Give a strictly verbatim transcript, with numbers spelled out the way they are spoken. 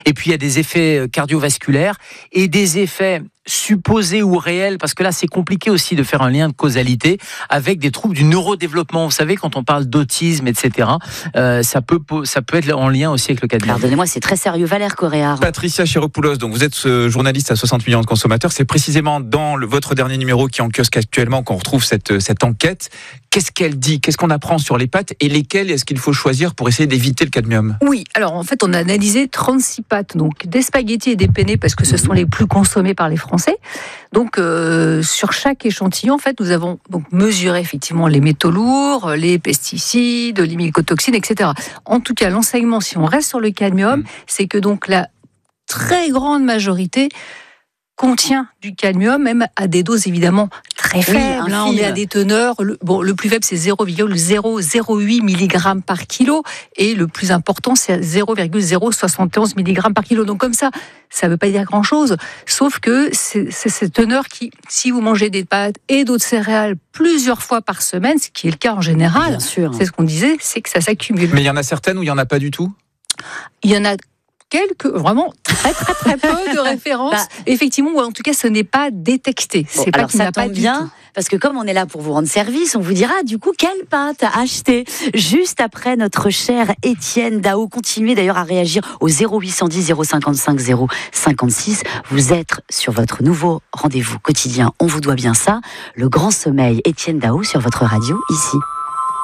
Et puis il y a des effets cardiovasculaires et des effets supposés ou réels, parce que là c'est compliqué aussi de faire un lien de causalité avec des troubles du neurodéveloppement. Vous savez, quand on parle d'autisme, et cetera, euh, ça peut ça peut être en lien aussi avec le cadmium. Pardonnez-moi, c'est très sérieux. Valère Coréard. Patricia Chiropoulos, donc vous êtes ce journaliste à soixante millions de consommateurs. C'est précisément dans le, votre dernier numéro qui est en kiosque actuellement qu'on retrouve cette, cette enquête. Qu'est-ce qu'elle dit? Qu'est-ce qu'on apprend sur les pâtes et lesquelles est-ce qu'il faut choisir pour essayer d'éviter le cadmium? Oui, alors en fait on a analysé trente-six pâtes, donc des spaghettis et des penne parce que ce sont les plus consommés par les Français. Donc euh, sur chaque échantillon, en fait, nous avons donc mesuré effectivement les métaux lourds, les pesticides, les mycotoxines, et cetera. En tout cas, l'enseignement, si on reste sur le cadmium, mmh. c'est que donc la très grande majorité contient du cadmium, même à des doses évidemment très faibles. Oui, hein, on est à des teneurs. Le, bon, le plus faible, c'est zéro virgule zéro zéro huit milligrammes par kilo, et le plus important, c'est zéro virgule zéro soixante et onze milligrammes par kilo. Donc comme ça, ça ne veut pas dire grand-chose, sauf que c'est, c'est cette teneur qui, si vous mangez des pâtes et d'autres céréales plusieurs fois par semaine, ce qui est le cas en général, bien sûr, c'est ce qu'on disait, c'est que ça s'accumule. Mais il y en a certaines où il n'y en a pas du tout? Il y en a quelques, vraiment très très très peu de références, bah, effectivement, ou en tout cas ce n'est pas détecté. Bon, c'est pas qu'il n'y a pas bien, du tout. Parce que comme on est là pour vous rendre service, on vous dira du coup quelle pâte acheter. Juste après notre cher Étienne Dao. Continuez d'ailleurs à réagir au zéro huit cent dix zéro cinquante-cinq zéro cinquante-six. Vous êtes sur votre nouveau rendez-vous quotidien. On vous doit bien ça. Le grand sommeil, Étienne Dao sur votre radio ici.